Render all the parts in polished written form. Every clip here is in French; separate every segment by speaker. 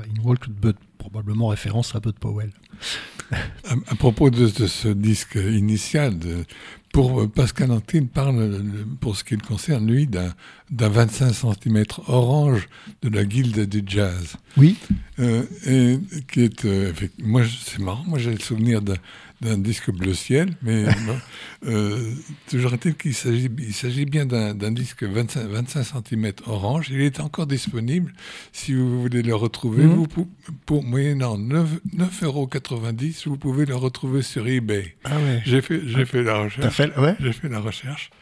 Speaker 1: in Walk Bud, probablement référence à Bud Powell.
Speaker 2: À propos de ce disque initial, pour Pascal Anctil parle, pour ce qui le concerne, lui, d'un 25 cm orange de la guilde du jazz.
Speaker 1: Oui.
Speaker 2: Et qui est, moi, c'est marrant, moi j'ai le souvenir d'un disque bleu ciel, mais toujours est-il qu'il s'agit bien d'un disque 25 cm orange. Il est encore disponible si vous voulez le retrouver. Pour moyennant 9,90 €, vous pouvez le retrouver sur eBay.
Speaker 1: Ah ouais.
Speaker 2: J'ai fait la recherche.
Speaker 1: Ouais.
Speaker 2: J'ai fait la recherche.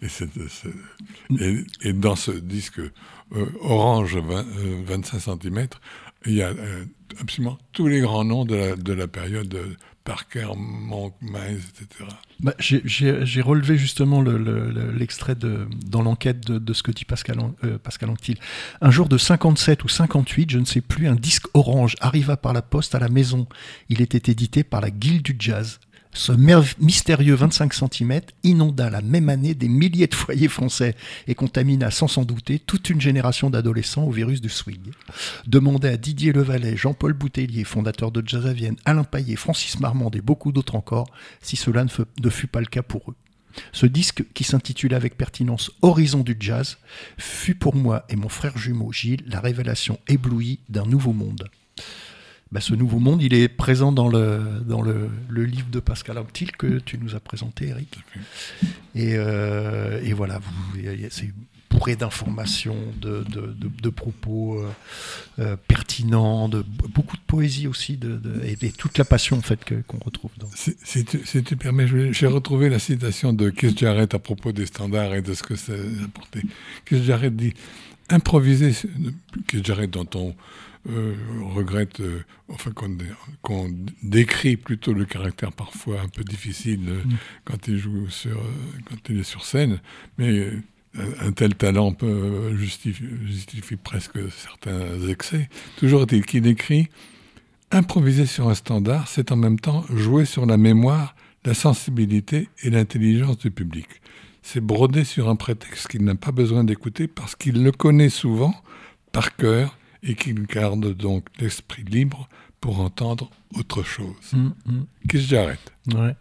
Speaker 2: Et dans ce disque orange 25 cm, il y a absolument tous les grands noms de la période Parker, Monk, Miles, etc.
Speaker 1: J'ai relevé justement l'extrait dans l'enquête de ce que dit Pascal Anctil. Un jour de 57 ou 58, je ne sais plus, un disque orange arriva par la poste à la maison. Il était édité par la Guilde du Jazz. Ce mystérieux 25 cm inonda la même année des milliers de foyers français et contamina sans s'en douter toute une génération d'adolescents au virus du swing. Demandez à Didier Levallet, Jean-Paul Boutellier, fondateur de Jazz à Vienne, Alain Paillet, Francis Marmande et beaucoup d'autres encore, si cela ne fut pas le cas pour eux. Ce disque, qui s'intitulait avec pertinence « Horizon du jazz », fut pour moi et mon frère jumeau Gilles la révélation éblouie d'un nouveau monde. Ce nouveau monde, il est présent dans le livre de Pascal Anctil que tu nous as présenté, Eric. Et voilà, c'est bourré d'informations, de propos pertinents, beaucoup de poésie aussi, et toute la passion en fait qu'on retrouve dans.
Speaker 2: Si tu permets, j'ai retrouvé la citation de Keith Jarrett à propos des standards et de ce que ça apportait. Keith Jarrett dit « Improviser », Keith Jarrett dont on regrette, qu'on décrit plutôt le caractère parfois un peu difficile quand il est sur scène, mais un tel talent justifie presque certains excès. Toujours est-il qu'il écrit « Improviser sur un standard, c'est en même temps jouer sur la mémoire, la sensibilité et l'intelligence du public. C'est broder sur un prétexte qu'il n'a pas besoin d'écouter parce qu'il le connaît souvent par cœur et qu'il garde donc l'esprit libre pour entendre autre chose. » Keith Jarrett.
Speaker 1: Ouais.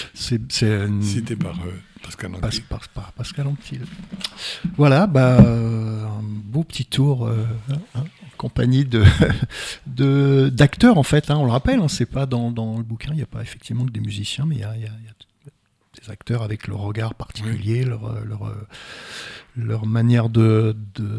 Speaker 2: Cité par Pascal Anctil.
Speaker 1: Par Pascal Anctil. Voilà, un beau petit tour en compagnie d'acteurs, en fait. On le rappelle, c'est pas dans le bouquin, il n'y a pas effectivement que des musiciens, mais il y a des acteurs avec leur regard particulier, leur manière de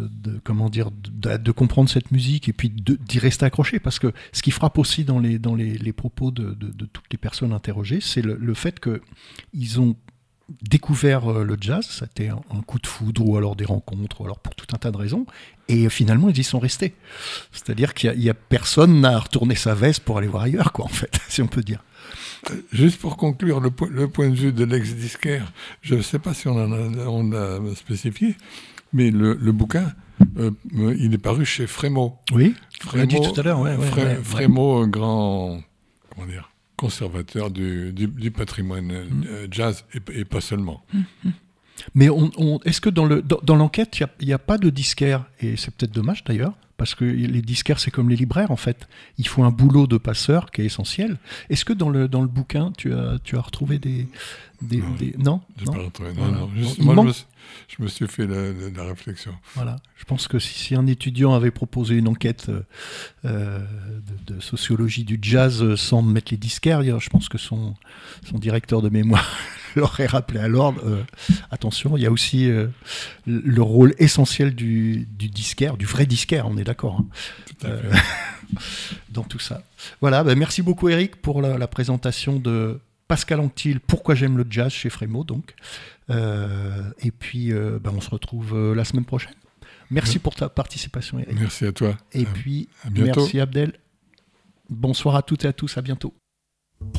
Speaker 1: comprendre cette musique et puis d'y rester accroché, parce que ce qui frappe aussi dans les propos de toutes les personnes interrogées, c'est le fait qu'ils ont découvert le jazz, ça a été un coup de foudre ou alors des rencontres, ou alors pour tout un tas de raisons, et finalement ils y sont restés. C'est-à-dire qu'il y a personne n'a retourné sa veste pour aller voir ailleurs, en fait, si on peut dire.
Speaker 2: Juste pour conclure, le point de vue de l'ex-disquaire, je ne sais pas si on l'a spécifié, mais le bouquin, il est paru chez Frémaux.
Speaker 1: Oui, on l'a dit tout à l'heure.
Speaker 2: Frémaux, grand conservateur du patrimoine jazz, et pas seulement.
Speaker 1: Mais est-ce que dans l'enquête, il n'y a pas de disquaire, et c'est peut-être dommage d'ailleurs, parce que les disquaires, c'est comme les libraires, en fait. Ils font un boulot de passeur qui est essentiel. Est-ce que dans le bouquin, tu as retrouvé des... Non,
Speaker 2: j'ai pas retrouvé. Non. Je me suis fait la réflexion.
Speaker 1: Voilà. Je pense que si un étudiant avait proposé une enquête de sociologie du jazz sans mettre les disquaires, je pense que son directeur de mémoire l'aurait rappelé à l'ordre. Attention, il y a aussi le rôle essentiel du disquaire, du vrai disquaire, on est d'accord.
Speaker 2: Tout à fait.
Speaker 1: Dans tout ça. Voilà, merci beaucoup Eric pour la présentation de Pascal Anctil, Pourquoi j'aime le jazz chez Frémaux, donc. Et puis, on se retrouve la semaine prochaine. Merci pour ta participation, Eric.
Speaker 2: Merci à toi.
Speaker 1: Et puis,
Speaker 2: à bientôt.
Speaker 1: Merci Abdel. Bonsoir à toutes et à tous, à bientôt.